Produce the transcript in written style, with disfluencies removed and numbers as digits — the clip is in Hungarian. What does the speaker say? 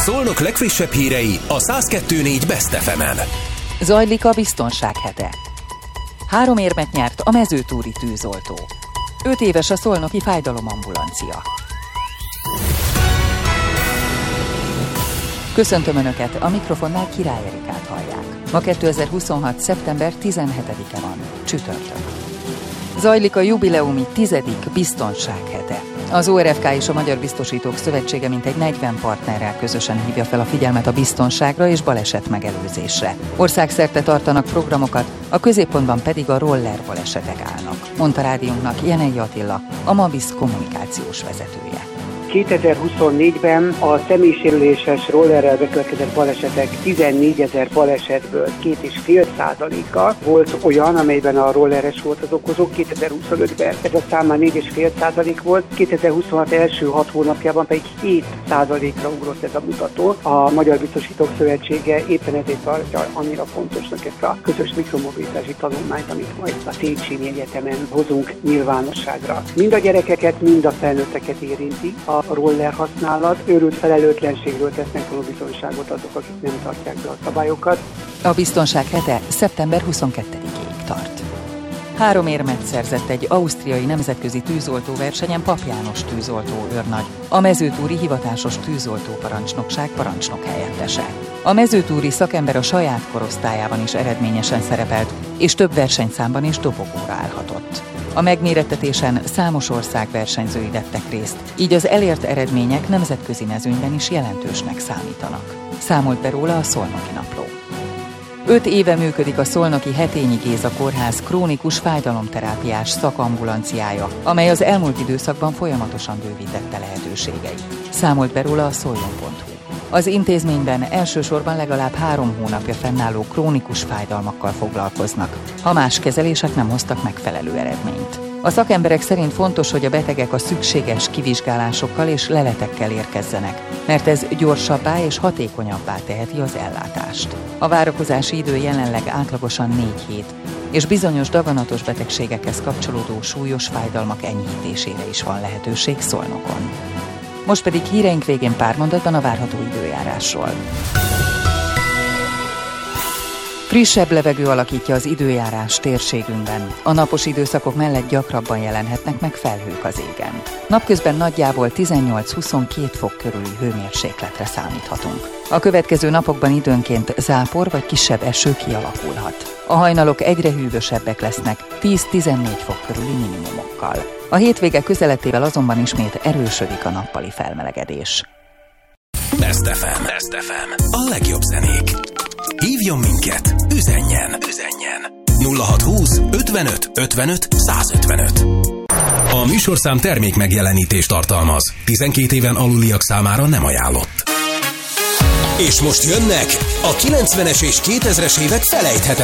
Szolnok legfrissebb hírei a 102.4 Best FM-en. Zajlik a biztonság hete. 3 érmet nyert a mezőtúri tűzoltó. 5 éves a szolnoki fájdalomambulancia. Köszöntöm Önöket, a mikrofonnál Király Erikát hallják. Ma 2026. szeptember 17-e van, csütörtök. Zajlik a jubileumi 10. biztonsághete. Az ORFK és a Magyar Biztosítók Szövetsége mintegy 40 partnerrel közösen hívja fel a figyelmet a biztonságra és baleset megelőzésre. Országszerte tartanak programokat, a középpontban pedig a roller balesetek állnak, mondta rádiónknak Jenei Attila, a Mabisz kommunikációs vezetője. 2024-ben a személysérüléses rollerrel bekövetkezett balesetek 14 000 balesetből 2,5%-a volt olyan, amelyben a rolleres volt az okozó. 2025-ben ez a szám már 4,5% volt, 2026 első 6 hónapjában pedig 7%-ra ugrott ez a mutató. A Magyar Biztosítók Szövetsége éppen ezért tartja annyira fontosnak ezt a közös mikromobilitási tanulmányt, amit majd a Széchenyi Egyetemen hozunk nyilvánosságra. Mind a gyerekeket, mind a felnőtteket érinti a roller használat, őrült felelőtlenségről tesznek tanúbizonyságot azok, akik nem tartják be a szabályokat. A biztonság hete szeptember 22-ig tart. 3 érmet szerzett egy ausztriai nemzetközi tűzoltóversenyen Pap János tűzoltó őrnagy, a mezőtúri hivatásos tűzoltóparancsnokság parancsnokhelyettese. A mezőtúri szakember a saját korosztályában is eredményesen szerepelt, és több versenyszámban is dobogóra állhatott. A megmérettetésen számos ország versenyzői vettek részt, így az elért eredmények nemzetközi mezőnyben is jelentősnek számítanak. Számolt be róla a Szolnoki Napló. 5 éve működik a szolnoki Hetényi Géza kórház krónikus fájdalomterápiás szakambulanciája, amely az elmúlt időszakban folyamatosan bővítette lehetőségeit. Számolt be róla a szoljon.hu. Az intézményben elsősorban legalább 3 hónapja fennálló krónikus fájdalmakkal foglalkoznak, ha más kezelések nem hoztak megfelelő eredményt. A szakemberek szerint fontos, hogy a betegek a szükséges kivizsgálásokkal és leletekkel érkezzenek, mert ez gyorsabbá és hatékonyabbá teheti az ellátást. A várakozási idő jelenleg átlagosan 4 hét, és bizonyos daganatos betegségekhez kapcsolódó súlyos fájdalmak enyhítésére is van lehetőség Szolnokon. Most pedig híreink végén pár mondatban a várható időjárásról. Frissebb levegő alakítja az időjárás térségünkben. A napos időszakok mellett gyakrabban jelenhetnek meg felhők az égen. Napközben nagyjából 18-22 fok körüli hőmérsékletre számíthatunk. A következő napokban időnként zápor vagy kisebb eső kialakulhat. A hajnalok egyre hűvösebbek lesznek, 10-14 fok körüli minimumokkal. A hétvége közeletével azonban ismét erősödik a nappali felmelegedés. Best FM. Best FM. A legjobb zenék. Hívjon minket, üzenjen. 0620 55 55 155. A műsorszám termék megjelenítést tartalmaz. 12 éven aluliak számára nem ajánlott. És most jönnek a 90-es és 2000-es évek felejthetetlen